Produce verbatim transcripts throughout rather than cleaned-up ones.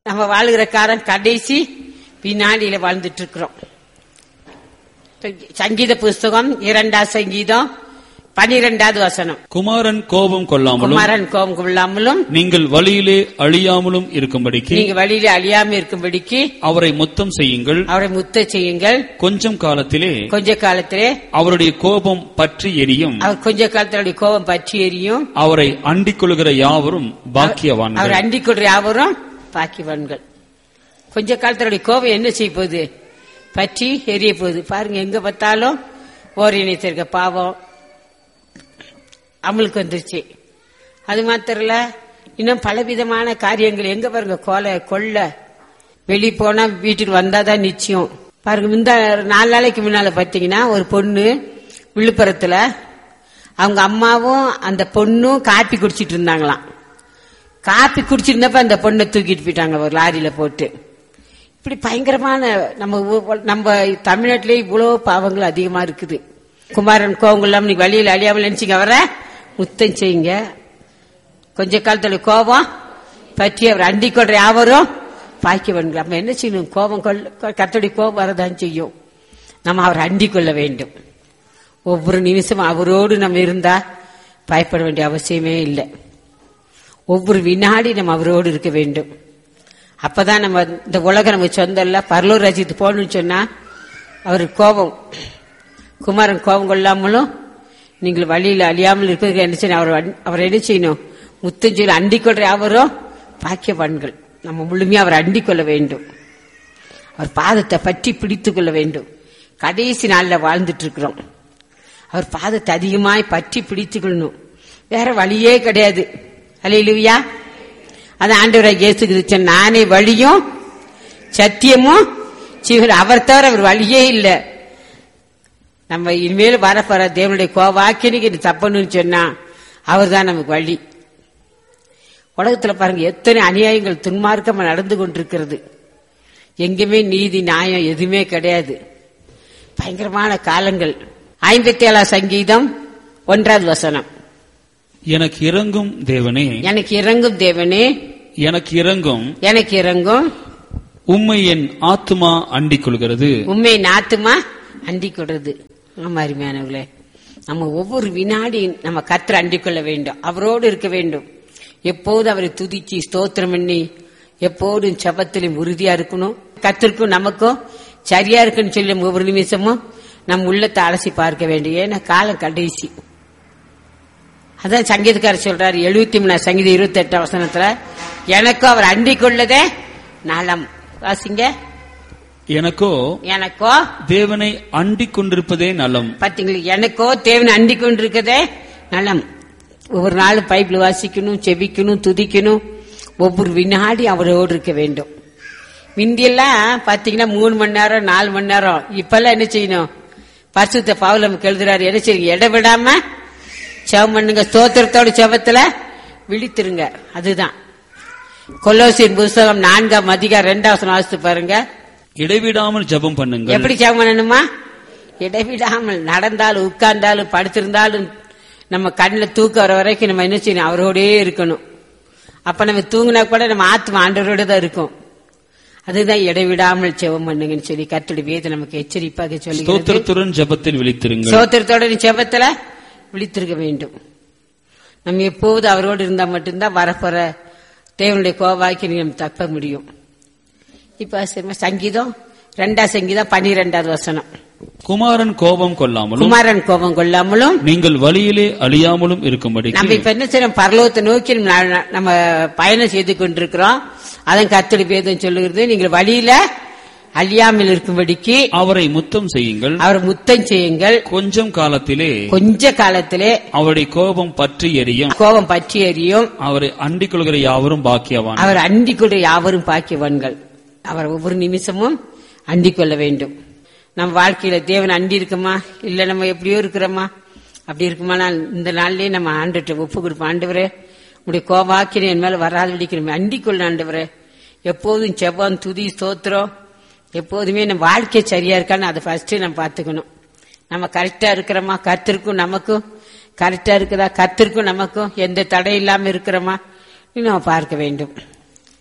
நம்ம வாழ்கிற காலம் கடைசி வினாடியில வாழ்ந்துட்டு இருக்கிறோம். சங்கீத புஸ்தகம் இரண்டாம் சங்கீதம் பனிரெண்டாவது வசனம். குமாரன் கோபம் கொள்ளாமலும் குமாரன் கோபம் கொள்ளாமலும் நீங்கள் வழியிலே அழியாமலும் இருக்கும்படிக்கு நீங்க வழியிலே அழியாம இருக்கும்படிக்கு அவரை முத்தம் செய்யுங்கள் அவரை முத்த செய்யுங்கள். கொஞ்சம் காலத்திலே கொஞ்ச காலத்திலே அவருடைய கோபம் பற்றி எரியும். அவர் கொஞ்ச காலத்தினுடைய கோபம் பற்றி எரியும். அவரை அண்டிக் கொள்கிற யாவரும் பாக்கியவான்கள். அவர் அண்டிக் கொள்கிற யாவரும் பாக்கியவான்கள். கொஞ்ச காலத்தினுடைய கோபம் என்ன செய்ய போகுது? பற்றி எரிய போகுது. பாருங்க, எங்க பார்த்தாலும் ஓரிணைத்திருக்க பாவம் அமலுக்கு வந்துருச்சு. அது மாத்திரம் இல்ல, இன்னும் பலவிதமான காரியங்கள் எங்க பாருங்க, கொலை கொள்ள வெளி போனா வீட்டுக்கு வந்தாதான் நிச்சயம். பாருங்க, இந்த நாலு நாளைக்கு முன்னால பாத்தீங்கன்னா ஒரு பொண்ணு விழுப்புரத்துல அவங்க அம்மாவும் அந்த பொண்ணும் காப்பி குடிச்சிட்டு இருந்தாங்களாம். காப்பி குடிச்சிருந்தப்ப அந்த பொண்ணை தூக்கிட்டு போயிட்டாங்க ஒரு லாரியில போட்டு. இப்படி பயங்கரமான நம்ம நம்ம தமிழ்நாட்டிலே இவ்வளவு பாவங்கள் அதிகமா இருக்குது. குமாரன் கோபம் இல்லாம நீ வழியில் அழியாமல் நினைச்சிங்க அவரை முத்தம் செய்யுங்க. கொஞ்ச காலத்துல கோபம் பற்றி அவர் அண்டிக் கொள்ற யாவரும் பாக்கியவன்கள். நம்ம என்ன செய்யணும்? கோபம் கொள்ள கர்த்தருடைய கோபம் வரதான் செய்யும். நம்ம அவரை அண்டிக் கொள்ள வேண்டும். ஒவ்வொரு நிமிஷமும் அவரோடு நம்ம இருந்தா பயப்பட வேண்டிய அவசியமே இல்லை. ஒவ்வொரு வினாடி நம்ம அவரோடு இருக்க வேண்டும். அப்பதான் நம்ம இந்த உலகம் நம்ம சொந்தம் இல்ல, பரலோக ராஜ்யத்துக்கு போகணும்னு சொன்னா அவருக்கு கோபம் குமாரன் கோபம் கொள்ளாமலும் நீங்கள் வழியில் அழியாமல் இருக்கிறது என்ன செய்யணும்? அவர் அவர் என்ன செய்யணும்? முத்தம் செய்ய அண்டிக் கொள்ற அவரும் பாக்கியவான்கள். நம்ம முழுமையா அவர் அண்டிக் கொள்ள வேண்டும். அவர் பாதத்தை பற்றி பிடித்துக் கொள்ள வேண்டும். கடைசி நாள்ல வாழ்ந்துட்டு இருக்கிறோம். அவர் பாதத்தை அதிகமாய் பற்றி பிடித்துக் கொள்ளணும். வேற வழியே கிடையாது. அல்லேலூயா. அதான் ஆண்டவராகிய இயேசு கிறிஸ்து, நானே வழியும் சத்தியமும் ஜீவனும், அவர் தவிர அவர் வழியே இல்லை. நம்ம இனிமேல் வரப்போற தேவனுடைய கோவாக்கினிக்கு தப்பணும்னு சொன்னா அவர் தான் நமக்கு வழி. உலகத்துல பாருங்க, எத்தனை அநியாயங்கள் துன்மார்க்கமா நடந்து கொண்டிருக்கிறது. எங்குமே நீதி நியாயம் எதுவுமே கிடையாது. பயங்கரமான காலங்கள். ஐம்பத்தி ஏழாம் சங்கீதம் ஒன்றாவது வசனம். எனக்கு இறங்கும் தேவனே, எனக்கு இறங்கும் தேவனே, எனக்கு இறங்கும் எனக்கு இறங்கும். உம்மை என் ஆத்துமா அண்டிக் கொள்கிறது. உண்மை என் ஆத்துமா அண்டிக் கொள்றது. ஆமா அருமையானவர்களே, நம்ம ஒவ்வொரு வினாடி நம்ம கர்த்தரை அண்டிக் கொள்ள வேண்டும். அவரோடு இருக்க வேண்டும். எப்போது அவரை துதிச்சு ஸ்தோத்திரம் பண்ணி எப்போதும் செபத்திலும் உறுதியா இருக்கணும். கர்த்தருக்கும் நமக்கும் சரியா இருக்குன்னு சொல்லி ஒவ்வொரு நிமிஷமும் நம் உள்ளத்தை அலசி பார்க்க வேண்டும். ஏன்னா காலம் கடைசி. அதான் சங்கீதக்காரர் சொல்றாரு எழுபத்தி மூணு சங்கீதம் இருபத்தி எட்டாம் வசனத்துல, எனக்கோ அவர் அண்டிக் கொள்ளதே நலம். வாசிங்க. எனக்கோ எனக்கோ தேவனை அண்டிக் கொண்டிருப்பதே நலம். பாத்தீங்களா, எனக்கோ தேவனை அண்டிக் கொண்டிருக்கதே நலம். ஒவ்வொரு நாளும் பைபிள் வாசிக்கணும், செபிக்கணும், துதிக்கணும். ஒவ்வொரு வினாடி அவரோடு இருக்க வேண்டும். முந்தியெல்லாம் பாத்தீங்கன்னா மூணு மணி நேரம் நாலு மணி நேரம். இப்பெல்லாம் என்ன செய்யணும்? பரிசுத்த பவுல் நமக்கு எழுதுறாரு, என்ன செய்யுங்க? இடைவிடாம செவம் பண்ணுங்க, ஸ்தோத்திரத்தோட செவத்துல விழித்திருங்க. அதுதான் கொலோசியர் புஸ்தகம் நான்காம் அதிகாரம் இரண்டாவது வாசித்து பாருங்க. இடைவிடாமல் ஜெபம் பண்ணுங்க. எப்படி ஜெபம் பண்ணணுமா? இடைவிடாமல். நடந்தாலும் உட்கார்ந்தாலும் படுத்திருந்தாலும் நம்ம கண்ணில் தூக்க வர வரைக்கும் நம்ம என்ன செய்யணும்? அவரோடே இருக்கணும். அப்ப நம்ம தூங்கினா கூட நம்ம ஆத்மா ஆண்டவரோட தான் இருக்கும். அதுதான் இடைவிடாமல் ஜெபம் பண்ணுங்கன்னு சொல்லி கர்த்தருடைய வேதம் நமக்கு எச்சரிப்பாக சொல்லி, ஸ்தோத்திரத்துடன் ஜெபத்தில் விழித்திருங்க. ஸ்தோத்திரத்தோட ஜெபத்துல விழித்திருக்க வேண்டும். நம்ம எப்போது அவரோடு இருந்தா மட்டும்தான் வரப்போற தேவனுடைய கோவாக்கி நம்ம தப்ப முடியும். இப்ப சங்கீதம் ரெண்டாம் சங்கீதம் பனிரெண்டாவது வசனம். குமாரன் கோபம் கொள்ளாமலும் குமாரன் கோபம் கொள்ளாமலும் நீங்கள் வழியிலே அழியாமலும் இருக்கும்படி. நம்ம இப்ப என்ன செய்யறோம்? பரலோகத்தை நோக்கி நம்ம பயணம் செய்து கொண்டிருக்கிறோம். அதன் கர்த்தருடைய வேதம் சொல்லுகிறது, நீங்கள் வழியில அழியாமல் இருக்கும்படிக்கு அவரை முத்தம் செய்யுங்கள். அவர் முத்தம் செய்யுங்கள். கொஞ்சம் காலத்திலே கொஞ்ச காலத்திலே அவருடைய கோபம் பற்றி எரியும். கோபம் பற்றி எரியும். அவரை அண்டிக் கொள்கிற யாவரும் பாக்கியவான். அவர் அண்டிக் கொள்கிற யாவரும் பாக்கியவான்கள். அவர் ஒவ்வொரு நிமிஷமும் அண்டிக் கொள்ள வேண்டும். நம்ம வாழ்க்கையில தேவன் அண்டி இருக்குமா, இல்ல நம்ம எப்படியோ இருக்கிறோமா? அப்படி இருக்குமா? இந்த நாள்லயே நம்ம ஆண்டுட்டு ஒப்பு கொடுப்போம். ஆண்டவரே, உடைய கோபாக்கின என் மேல வராது அடிக்கணும், அண்டிக் கொள்ள ஆண்டவரே. எப்போதும் செவ்வான் துதி ஸ்தோத்திரம் எப்போதுமே நம்ம வாழ்க்கை சரியா இருக்கான்னு அதை ஃபர்ஸ்ட் நம்ம பாத்துக்கணும். நம்ம கரெக்டா இருக்கிறோமா? கர்த்தருக்கும் நமக்கும் கரெக்டா இருக்குதா? கர்த்தருக்கும் நமக்கும் எந்த தடை இல்லாம இருக்கிறோமா நம்ம பார்க்க வேண்டும்.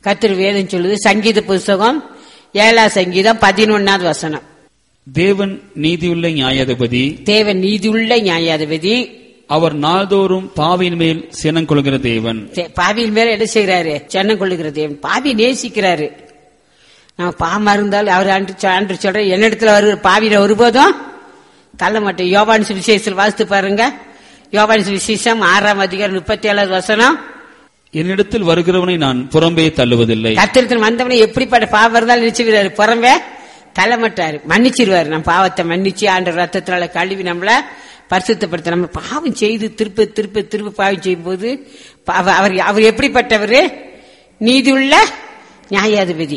கர்த்தர் வேதம் சொல்லுது. சங்கீத புஸ்தகம் ஏழாம் சங்கீதம் பதினொன்னாவது வசனம். தேவன் நீதியுள்ள நியாயாதிபதி, தேவன் நீதியுள்ள நியாயாதிபதி, அவர் நாள்தோறும் பாவியின் மேல் சினம் கொள்கிற தேவன். பாவியின் மேல என்ன செய்யறாரு? சினம் கொள்ளுகிற தேவன். பாவி நேசிக்கிறாரு. நம்ம பாவமா இருந்தாலும் அவர் அன்று அன்று சொல்ற என்னிடத்துல வருகிற பாவியில ஒருபோதும் தள்ள மாட்டேன். யோவான் சுவிசேஷத்தில் வாசித்து பாருங்க. யோவான் சுவிசேஷம் ஆறாம் அதிகாரம் முப்பத்தி ஏழாவது வசனம். என்னிடத்தில் வருகிறவனை நான் புறம்பே தள்ளுவதில்லை. கர்த்தரிடத்தில் வந்தவனை எப்படிப்பட்ட பாவம் இருந்தாலும் நினைச்சுக்கிறாரு, புறம்பே தள்ள மாட்டாரு, மன்னிச்சிருவாரு. நம்ம பாவத்தை மன்னிச்சு ஆண்டவர் ரத்தத்தினால கழுவி நம்மள பரிசுத்தப்படுத்த. நம்ம பாவம் செய்து திருப்ப திருப்ப திருப்ப பாவம் செய்யும் போது அவர் அவர் எப்படிப்பட்டவர்? நீதியுள்ள நியாயாதிபதி.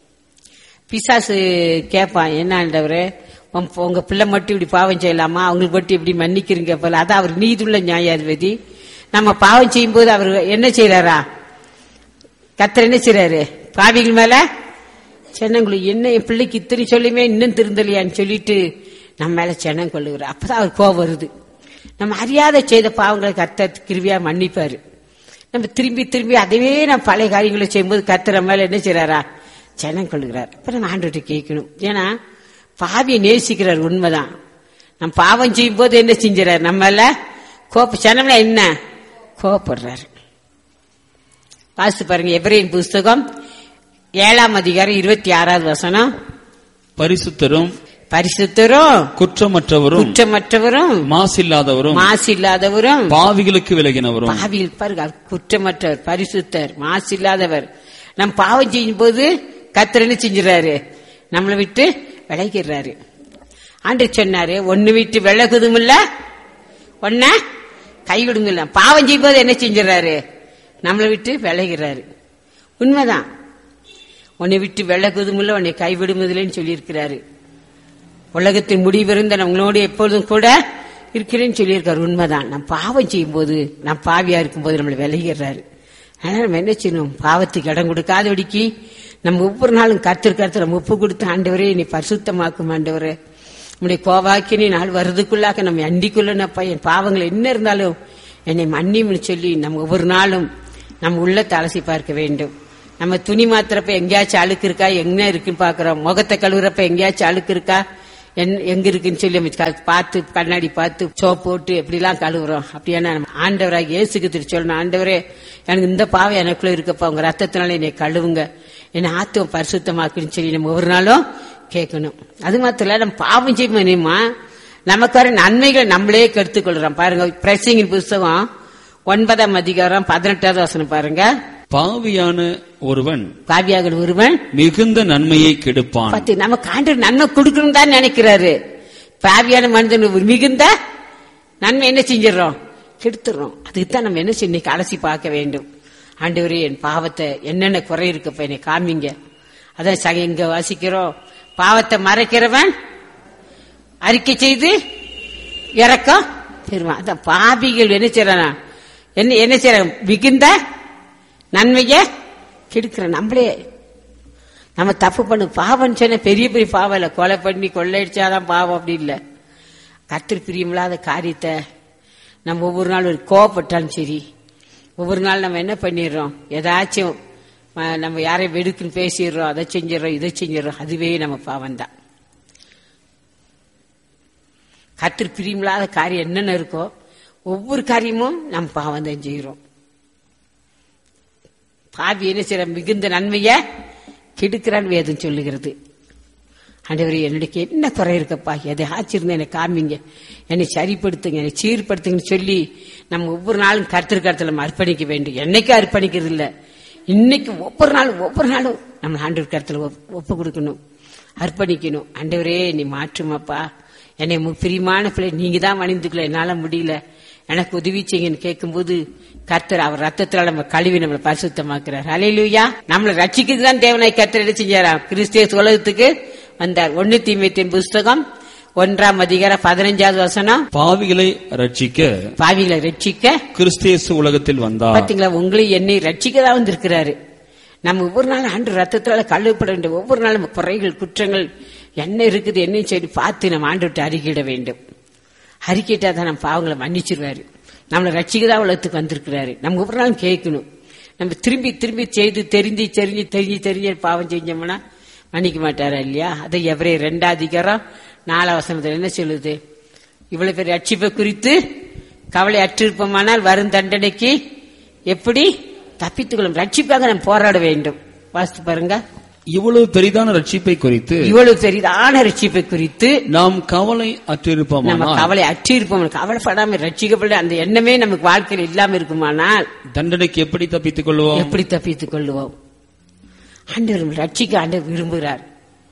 பிசாசு கேட்பான், என்ன ஆண்டவரே உங்க பிள்ளை மட்டும் இப்படி பாவம் செய்யலாமா, அவங்களுக்கு மட்டும் இப்படி மன்னிக்கிறீங்க போல. அதான் அவர் நீதியுள்ள நியாயாதிபதி. நம்ம பாவம் செய்யும் போது அவர் என்ன செய்யறாரா? கர்த்தர் என்ன செய்யறாரு? பாவிகள் மேல சென்னங்குழு என்ன என் பிள்ளைக்கு இத்தனை சொல்லுமே இன்னும் திருந்தலையான்னு சொல்லிட்டு நம்ம மேல சென்னம் கொள்ளுகிறார். அப்பதான் அவர் கோபம் வருது. நம்ம அறியாத செய்த பாவங்களை கர்த்தர் கிருபையா மன்னிப்பாரு. நம்ம திரும்பி திரும்பி அதவே நம்ம பழைய காரியங்களை செய்யும்போது கர்த்தர் நம்ம மேல என்ன செய்யறாரா? சென்னம் கொள்ளுகிறார். அப்ப நம்ம ஆண்டவர்கிட்ட கேட்கணும். ஏன்னா பாவியை நேசிக்கிறார், உண்மைதான். நம்ம பாவம் செய்யும் போது என்ன செஞ்சார்? நம்மள கோப்ப சனம்ல என்ன கோபப்படுறாரு. வாசித்து பாருங்க. எபிரேயர் புஸ்தகம் ஏழாம் அதிகாரம் இருபத்தி ஆறாவது வசனம். பரிசுத்தரும் பரிசுத்தரும் குற்றமற்றவரும் குற்றமற்றவரும் மாசில்லாதவரும் மாசில்லாதவரும் பாவிகளுக்கு விலகினவரும். பாவிகள் பாருங்க, குற்றமற்றவர், பரிசுத்தர், மாசில்லாதவர். நம் பாவம் செய்யும் போது கர்த்தர் என்ன செஞ்சுறாரு? நம்மளை விட்டு விலகிறாரு. ஆண்டவர் சொன்னாரு, ஒன்னு விட்டு விலகுதும் இல்ல, ஒன்ன கைவிடுங்கல்ல. பாவம் செய்யும் போது என்ன செஞ்சாரு? நம்மளை விட்டு விலகிறாரு. உண்மைதான். உன்னை விட்டு விலகுதும் இல்ல, உன்னை கைவிடுவதில்லைன்னு சொல்லி இருக்கிறாரு. உலகத்தின் முடிவிருந்த நம்மளோடு எப்பொழுதும் கூட இருக்கிறேன்னு சொல்லியிருக்காரு. உண்மைதான். நம்ம பாவம் செய்யும் போது, நம்ம பாவியா இருக்கும் போது நம்மளை விலகிறாரு. அதனால நம்ம என்ன செய்யணும்? பாவத்துக்கு இடம் கொடுக்காதபடிக்கு நம்ம ஒவ்வொரு நாளும் கர்த்தர் கர்த்தர் நம்ம ஒப்பு கொடுத்து, ஆண்டவரே நீ பரிசுத்தமாக்கும், ஆண்டவரே நம்முடைய கோவாக்கினி நாள் வருதுக்குள்ளாக நம்ம அண்டிக்குள்ளப்பா என் பாவங்கள் என்ன இருந்தாலும் என்னை மன்னிம்னு சொல்லி நம்ம ஒவ்வொரு நாளும் நம்ம உள்ளத்தை அலசி பார்க்க வேண்டும். நம்ம துணி மாத்திரப்ப எங்கேயாச்சும் அழுக்கு இருக்கா, எங்க இருக்குன்னு பாக்குறோம். முகத்தை கழுவுறப்ப எங்கேயாச்சும் அழுக்கு இருக்கா, எங்க இருக்குன்னு சொல்லி பார்த்து கண்ணாடி பார்த்து சோப்பு போட்டு எப்படிலாம் கழுவுறோம். அப்படியான நம்ம ஆண்டவராக இயேசுக்கு திரு சொல்லணும், ஆண்டவரே எனக்கு இந்த பாவம் எனக்குள்ள இருக்கப்பா, உங்க ரத்தத்தினால என்னை கழுவுங்க, என்னை ஆத்துவம் பரிசுத்தமாக்குன்னு சொல்லி நம்ம ஒவ்வொரு நாளும் கேட்கணும். அது மாத்திரம் இல்ல, நம்ம பாவம் செய்யுமா நமக்கு வர நன்மைகளை நம்மளே கெடுத்துக் கொள்றோம். பாருங்க, பிரசங்கின் புஸ்தகம் ஒன்பதாம் அதிகாரம் பதினெட்டாவது வசனம் பாருங்க. பாவியான ஒருவன் பாவியாக ஒருவன் மிகுந்த நன்மையை கெடுப்பான். பத்தி நமக்கு ஆண்டவர் நன்மை கொடுக்கணும் தான் நினைக்கிறாரு. பாவியான மனிதன் மிகுந்த நன்மை என்ன செஞ்சிடறோம்? கெடுத்துறோம். அதுக்குத்தான் நம்ம என்ன செய்ய அலசி பார்க்க வேண்டும். ஆண்டவரே என் பாவத்தை என்னென்ன குறை இருக்கப்ப என்னை காமிங்க. அதான் சக இங்க வாசிக்கிறோம், பாவத்தை மறைக்கிறவன் அறிக்கை செய்து இறக்கம் பெறுவான். அதான் பாவிகள் என்ன செய்யறானா, என்ன என்ன செய்யற மிகுந்த நன்மைய கெடுக்கிற நம்மளே. நம்ம தப்பு பண்ணு பாவம் சொன்ன பெரிய பெரிய பாவம் இல்ல, கொலை பண்ணி கொள்ளையடிச்சாதான் பாவம் அப்படி இல்ல. கர்த்தர் பிரியமில்லாத காரியத்தை நம்ம ஒவ்வொரு நாள் ஒரு கோவப்பட்டாலும் சரி, ஒவ்வொரு நாள் நம்ம என்ன பண்ணிடுறோம், ஏதாச்சும் நம்ம யாரையும் வெடுக்குன்னு பேசிடுறோம், அதை செஞ்சிடறோம், இதை செஞ்சிடறோம், அதுவே நம்ம பாவம் தான். கர்த்தர் பிரியமில்லாத காரியம் என்னென்ன இருக்கோ ஒவ்வொரு காரியமும் நம்ம பாவம் தான் செய்கிறோம். பாவி என்ன செய்யற மிகுந்த நன்மைய கெடுக்கிறான் வேதம் சொல்லுகிறது. ஆண்டவரே என்னுடைய என்ன குறை இருக்கப்பா, எதை ஆச்சிருந்தா என்னை காமிங்க, என்னை சரிப்படுத்துங்க, என்னை சீர்படுத்துங்கன்னு சொல்லி நம்ம ஒவ்வொரு நாளும் கர்த்தர் கருத்துல நம்ம அர்ப்பணிக்க வேண்டும். என்னைக்கும் அர்ப்பணிக்கிறது இல்ல, இன்னைக்கு ஒவ்வொரு நாளும் ஒவ்வொரு நாளும் நம்ம ஆண்டவர் கருத்துல ஒப்பு கொடுக்கணும், அர்ப்பணிக்கணும். ஆண்டவரே நீ மாற்றுமாப்பா, என்னை பிரியமான பிள்ளை நீங்க தான் வணிந்துக்கல, என்னால முடியல, எனக்கு உதவி செய்யுங்கன்னு கேட்கும்போது கர்த்தர் அவர் ரத்தத்தினால நம்ம கழுவி நம்மளை பரிசுத்தமாக்குறார். ஹல்லேலூயா. நம்மளை ரட்சிக்கிறது தான் தேவனாய் கர்த்தர் என்ன செஞ்சாரா, கிறிஸ்து உலகத்துக்கு வந்தார். ஒன்னு தீமோத்தேயுவின் புஸ்தகம் ஒன்றாம் அதிகாரம் பதினஞ்சாவது வசனம். பாவிகளை ரட்சிக்க பாவிகளை ரட்சிக்க கிறிஸ்து உலகத்தில் வந்தார். பாத்தீங்களா, உங்களை என்னை ரட்சிக்க தான் வந்திருக்கிறாரு. நம்ம ஒவ்வொரு நாளும் ஆண்டு ரத்தத்தால கழுவப்பட வேண்டும். ஒவ்வொரு நாளும் குறைகள் குற்றங்கள் என்ன இருக்குது என்னன்னு சொல்லி பார்த்து நம்ம ஆண்டு விட்டு அறிக்கையிட வேண்டும். அறிக்கையிட்டா தான் நம்ம பாவங்களை மன்னிச்சிருவாரு. நம்மளை ரட்சிக்க தான் உலகத்துக்கு வந்திருக்கிறாரு. நம்ம ஒவ்வொரு நாளும் கேட்கணும், நம்ம திரும்பி திரும்பி செய்து தெரிஞ்சு தெரிஞ்சு தெரிஞ்சு தெரிஞ்சு பாவம் செஞ்சோம்னா மன்னிக்க மாட்டாரா இல்லையா? அதை எவரே ரெண்டாம் அதிகாரம் நாலாம் வசனத்துல என்ன சொல்லுது? இவ்வளவு பேர் ரட்சிப்பை குறித்து கவலை அற்றிருப்போமானால் வரும் தண்டனைக்கு எப்படி தப்பித்துக்கொள்ளும்? ரட்சிப்பாக நம்ம போராட வேண்டும். வாசித்து பாருங்க. இவ்வளவு பெரிதான ரட்சிப்பை குறித்து இவ்வளவு பெரிதான ரட்சிப்பை குறித்து நாம் கவலை அற்றிருப்போம். நம்ம கவலை அற்றிருப்போம். கவலைப்படாம ரட்சிக்கப்பட அந்த எண்ணமே நமக்கு வாழ்க்கையில் இல்லாம இருக்குமானால் தண்டனைக்கு எப்படி தப்பித்துக் கொள்வோம்? எப்படி தப்பித்துக் கொள்வோம்? ஆண்டவர் ரட்சிக்க ஆண்டவர் விரும்புகிறார்.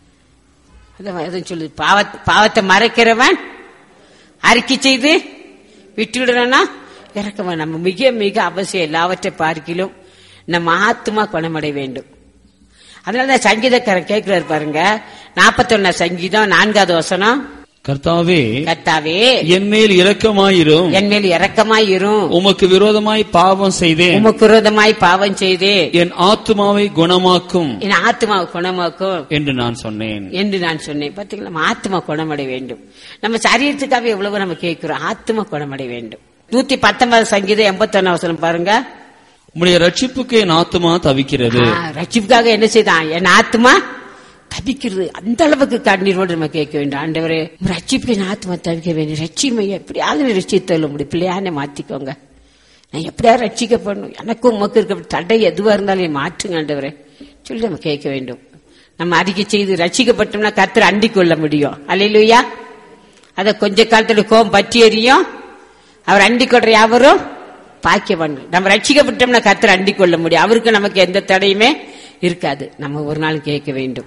அதான் சொல்லுது, பாவத்தை மறைக்கிறவன் அறிக்கை செய்து விட்டுவிடுறானா இறக்கவன். நம்ம மிக மிக அவசியம் எல்லாவற்றை பார்க்கிலும் நம்ம ஆத்மா குணமடைய வேண்டும். அதனாலதான் சங்கீதக்காரன் கேட்கிறாரு பாருங்க, நாற்பத்தி ஒன்னா சங்கீதம் நான்காவது வசனம். கர்த்தாவே கர்த்தாவே என் மேல் இரக்கமாயிரும், என் மேல் இரக்கமாயிரும். உமக்கு விரோதமாய் பாவம் செய்தேன், உமக்கு விரோதமாய் பாவம் செய்தேன். என் ஆத்மாவை குணமாக்கும், என் ஆத்மாவை குணமாக்கும் என்று நான் சொன்னேன் என்று நான் சொன்னேன். பாத்தீங்களா, நம்ம ஆத்மா குணமடைய வேண்டும். நம்ம சரீரத்துக்காக எவ்வளவு நம்ம கேட்கிறோம், ஆத்மா குணமடைய வேண்டும். நூத்தி பத்தொன்பது சங்கீதம் எண்பத்தி ஒன்னு வசனம் பாருங்க. உம்முடைய ரட்சிப்புக்கு என் ஆத்மா தவிக்கிறது. ரட்சிப்புக்காக என்ன செய்தான்? என் ஆத்மா தவிக்கிறது. அந்த அளவுக்கு கண்ணீரோடு நம்ம கேட்க வேண்டும். ஆண்டவரே, ரட்சிப்புக்கு என் ஆத்மா தவிக்க வேண்டும். ரட்சிமையை எப்படியாவது ரட்சித்தள்ள முடியும். பிள்ளையானே மாத்திக்கோங்க. நான் எப்படியாவது ரட்சிக்கப்படணும். எனக்கும் உமக்கு இருக்க தடை எதுவா இருந்தாலும் மாற்றுங்க ஆண்டவரே சொல்லி நம்ம கேட்க வேண்டும். நம்ம அறிக்கை செய்து ரட்சிக்கப்பட்டோம்னா கர்த்தரை அண்டிக் கொள்ள முடியும். அல்லேலூயா. அத கொஞ்ச காலத்துல கோபம் பற்றி எறியும். அவர் அண்டிக் கொள்ற யாவரும் பாக்கியவான். நம்ம ரட்சிக்கப்பட்டோம்னா கர்த்தரை அண்டிக் கொள்ள முடியும். அவருக்கு நமக்கு எந்த தடையுமே இருக்காது. நம்ம ஒரு நாள் கேட்க வேண்டும்,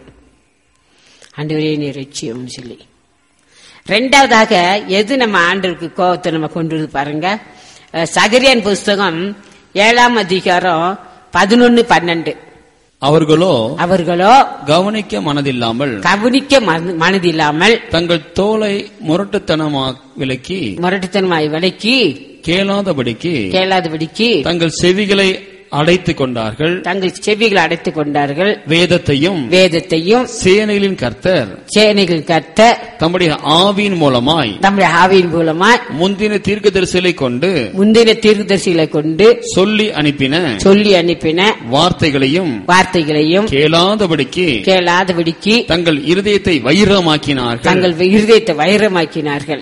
ஆண்டவரே நீ ரட்சியம் சொல்லி. ரெண்டாவதாக எது நம்ம ஆண்டவருக்கு கோபத்தை நம்ம கொண்டு வந்து பாருங்க. சகரியான் புஸ்தகம் ஏழாம் அதிகாரம் பதினொன்னு பன்னெண்டு. அவர்களோ அவர்களோ கவனிக்க மனதில்லாமல் கவனிக்க மனதில்லாமல் தங்கள் தோலை முரட்டுத்தனமா விலக்கி முரட்டுத்தனமாய் விலக்கி கேளாதபடிக்கு கேளாதபடிக்கு தங்கள் செவிகளை அடைத்துக் கொண்டார்கள் தங்கள் செவிகளை அடைத்துக் கொண்டார்கள். வேதத்தையும் வேதத்தையும் சேனைகளின் கர்த்தர் சேனைகளின் கர்த்தர் தம்முடைய ஆவியின் மூலமாய் தம்முடைய ஆவியின் மூலமாய் முந்தின தீர்க்கதரிசிகளை கொண்டு முந்தின தீர்க்கதரிசிகளை கொண்டு சொல்லி அனுப்பின சொல்லி அனுப்பின வார்த்தைகளையும் வார்த்தைகளையும் கேளாதபடிக்கு கேளாதபடிக்கு தங்கள் இருதயத்தை வைரமாக்கினார்கள் தங்கள் இருதயத்தை வைரமாக்கினார்கள்.